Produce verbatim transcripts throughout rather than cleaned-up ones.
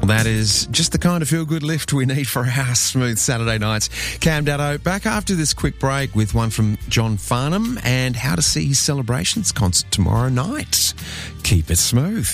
That is just the kind of feel-good lift we need for our smooth Saturday nights. Cam Daddo back after this quick break with one from John Farnham and how to see his Celebrations concert tomorrow night. Keep it smooth.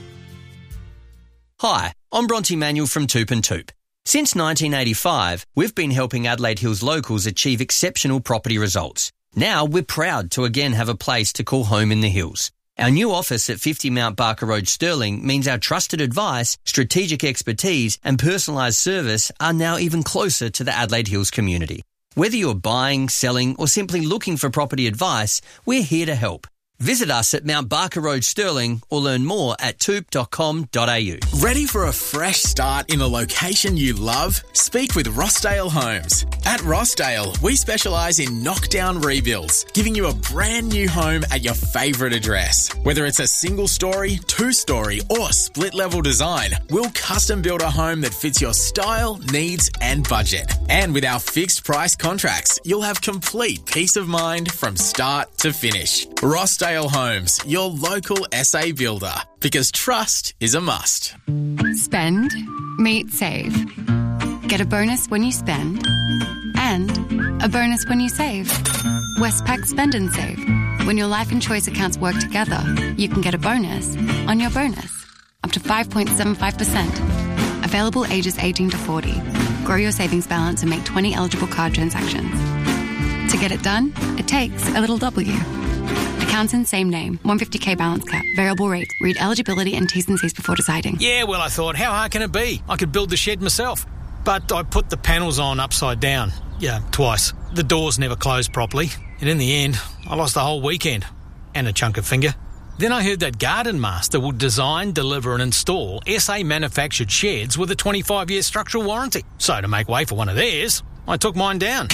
Hi, I'm Bronte Manuel from Toop and Toop. Since nineteen eighty-five, we've been helping Adelaide Hills locals achieve exceptional property results. Now we're proud to again have a place to call home in the hills. Our new office at fifty Mount Barker Road, Stirling, means our trusted advice, strategic expertise and personalised service are now even closer to the Adelaide Hills community. Whether you're buying, selling or simply looking for property advice, we're here to help. Visit us at Mount Barker Road, Stirling, or learn more at toop dot com dot a u. Ready for a fresh start in a location you love? Speak with Rossdale Homes. At Rossdale, we specialise in knockdown rebuilds, giving you a brand new home at your favourite address. Whether it's a single story, two story or split level design, we'll custom build a home that fits your style, needs and budget. And with our fixed price contracts, you'll have complete peace of mind from start to finish. Rossdale Homes, your local S A builder, because trust is a must. Spend, meet, save. Get a bonus when you spend and a bonus when you save. Westpac Spend and Save. When your life and choice accounts work together, you can get a bonus on your bonus. Up to five point seven five percent. Available ages eighteen to forty. Grow your savings balance and make twenty eligible card transactions. To get it done, it takes a little W. Accounts in same name. one hundred fifty k balance cap. Variable rate. Read eligibility and T's and C's before deciding. Yeah, well, I thought, how hard can it be? I could build the shed myself. But I put the panels on upside down. Yeah, twice. The doors never closed properly. And in the end, I lost the whole weekend. And a chunk of finger. Then I heard that Garden Master will design, deliver and install S A manufactured sheds with a twenty-five year structural warranty. So to make way for one of theirs, I took mine down.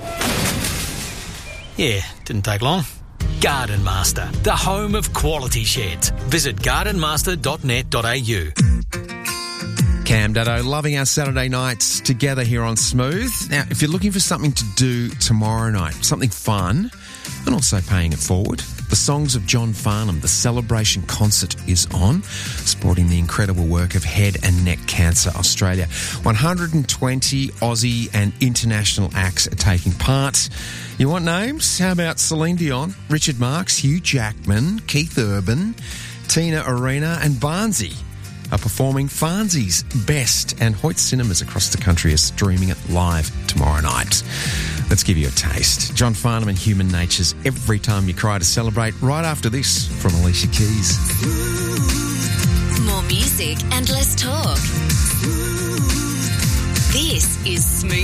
Yeah, didn't take long. Garden Master, the home of quality sheds. Visit garden master dot net dot a u. Cam Daddo, loving our Saturday nights together here on Smooth. Now, if you're looking for something to do tomorrow night, something fun, and also paying it forward, the Songs of John Farnham, the Celebration concert is on, supporting the incredible work of Head and Neck Cancer Australia. one hundred twenty Aussie and international acts are taking part. You want names? How about Celine Dion, Richard Marx, Hugh Jackman, Keith Urban, Tina Arena and Barnsey are performing Farnsey's Best, and Hoyt Cinemas across the country are streaming it live tomorrow night. Let's give you a taste. John Farnham and Human Nature's Every Time You Cry to Celebrate, right after this from Alicia Keys. More music and less talk. This is Smooth